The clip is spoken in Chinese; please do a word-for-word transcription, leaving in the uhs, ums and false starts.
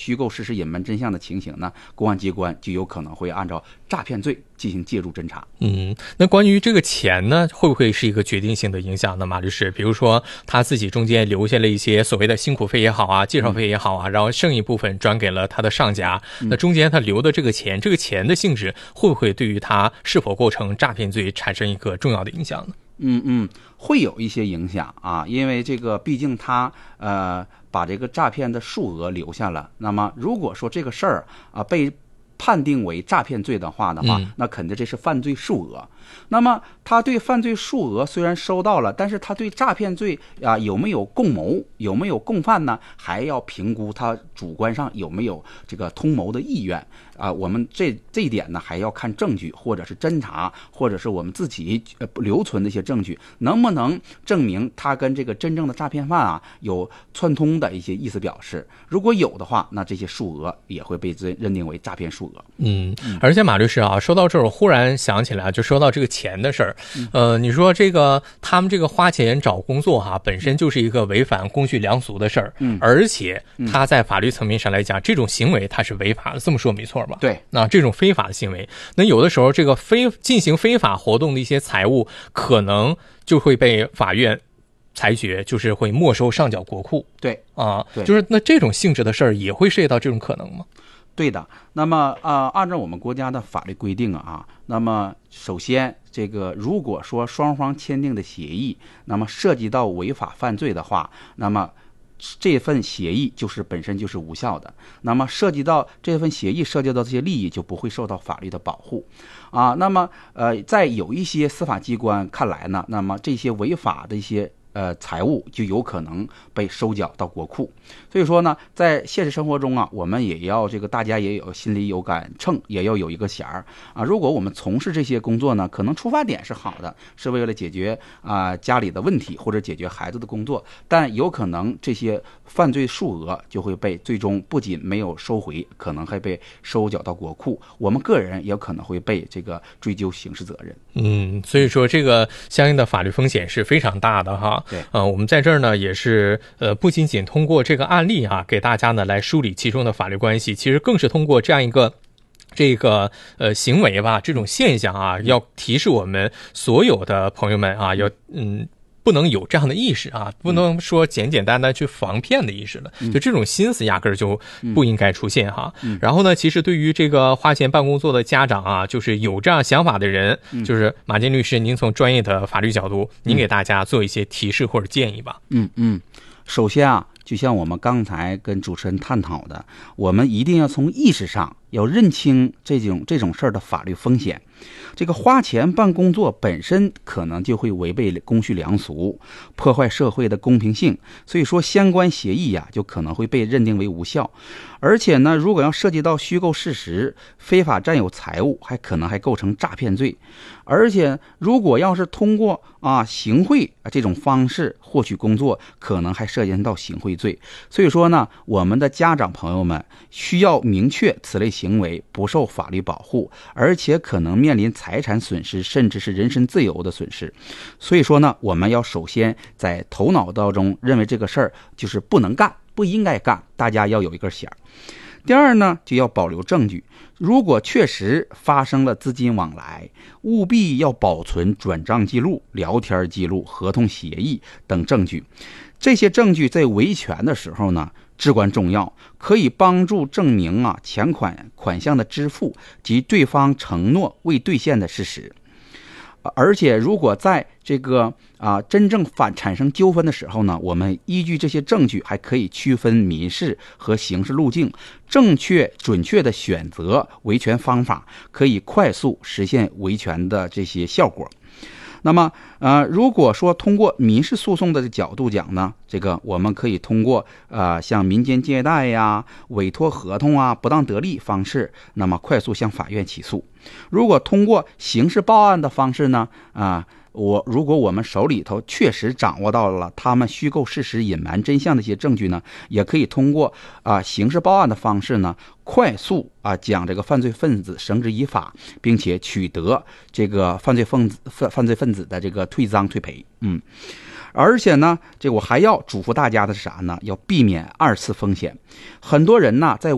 虚构事实、隐瞒真相的情形呢，公安机关就有可能会按照诈骗罪进行介入侦查。 嗯，那关于这个钱呢，会不会是一个决定性的影响呢？马律师，比如说他自己中间留下了一些所谓的辛苦费也好啊，介绍费也好啊，然后剩一部分转给了他的上家，那中间他留的这个钱，这个钱的性质会不会对于他是否构成诈骗罪产生一个重要的影响呢？ 嗯嗯，会有一些影响啊，因为这个毕竟他呃把这个诈骗的数额留下了，那么如果说这个事儿啊被判定为诈骗罪的话的话，那肯定这是犯罪数额。那么他对犯罪数额虽然收到了，但是他对诈骗罪啊有没有共谋，有没有共犯呢？还要评估他主观上有没有这个通谋的意愿啊。我们这这一点呢，还要看证据，或者是侦查，或者是我们自己呃留存的一些证据，能不能证明他跟这个真正的诈骗犯啊有串通的一些意思表示？如果有的话，那这些数额也会被认定为诈骗数额。 嗯，而且马律师啊，说到这儿，我忽然想起来，就说到这个钱的事儿。呃，你说这个他们这个花钱找工作哈、啊，本身就是一个违反公序良俗的事儿，嗯，而且他在法律层面上来讲，这种行为它是违法的，这么说没错吧？ 对， 那这种非法的行为，那有的时候这个非进行非法活动的一些财物，可能就会被法院裁决，就是会没收上缴国库。 对啊， 对， 就是那这种性质的事儿也会涉及到这种可能吗？ 对的，那么啊、呃，按照我们国家的法律规定啊，那么首先这个如果说双方签订的协议，那么涉及到违法犯罪的话，那么这份协议就是本身就是无效的。那么涉及到这份协议涉及到这些利益就不会受到法律的保护啊。那么呃，在有一些司法机关看来呢，那么这些违法的一些呃，财物就有可能被收缴到国库。所以说呢，在现实生活中啊，我们也要这个大家也有心里有杆秤，也要有一个弦儿啊。如果我们从事这些工作呢，可能出发点是好的，是为了解决啊、呃、家里的问题或者解决孩子的工作，但有可能这些犯罪数额就会被最终不仅没有收回，可能还被收缴到国库。我们个人也可能会被这个追究刑事责任。 嗯，所以说这个相应的法律风险是非常大的哈。 对， 呃，我们在这儿呢也是呃，不仅仅通过这个案例啊，给大家呢来梳理其中的法律关系，其实更是通过这样一个这个呃行为吧，这种现象啊，要提示我们所有的朋友们啊，要嗯。不能有这样的意识啊，不能说简简单单去防骗的意识了，就这种心思压根儿就不应该出现哈。然后呢，其实对于这个花钱办工作的家长啊，就是有这样想法的人，就是马金律师，您从专业的法律角度，您给大家做一些提示或者建议吧。 嗯嗯，首先啊，就像我们刚才跟主持人探讨的，我们一定要从意识上要认清这种这种事儿的法律风险。这个花钱办工作本身可能就会违背公序良俗，破坏社会的公平性，所以说相关协议呀、啊、就可能会被认定为无效。而且呢，如果要涉及到虚构事实、非法占有财物，还可能还构成诈骗罪。而且如果要是通过啊行贿啊这种方式获取工作，可能还涉及到行贿罪。所以说呢，我们的家长朋友们需要明确此类行为不受法律保护，而且可能面临财产损失，甚至是人身自由的损失。所以说呢，我们要首先在头脑当中认为这个事儿就是不能干，不应该干，大家要有一根弦。第二呢，就要保留证据，如果确实发生了资金往来，务必要保存转账记录、聊天记录、合同协议等证据。这些证据在维权的时候呢至关重要，可以帮助证明啊钱款款项的支付及对方承诺未兑现的事实。而且如果在这个啊真正反产生纠纷的时候呢，我们依据这些证据还可以区分民事和刑事路径，正确准确的选择维权方法，可以快速实现维权的这些效果。那么呃，如果说通过民事诉讼的角度讲呢，这个我们可以通过呃像民间借贷呀、委托合同啊、不当得利方式，那么快速向法院起诉。如果通过刑事报案的方式呢，啊、呃我如果我们手里头确实掌握到了他们虚构事实、隐瞒真相的一些证据呢，也可以通过啊、呃、刑事报案的方式呢，快速啊、呃、将这个犯罪分子绳之以法，并且取得这个犯罪分子犯犯罪分子的这个退赃退赔。嗯，而且呢，这我还要嘱咐大家的是啥呢？要避免二次风险。很多人呢，在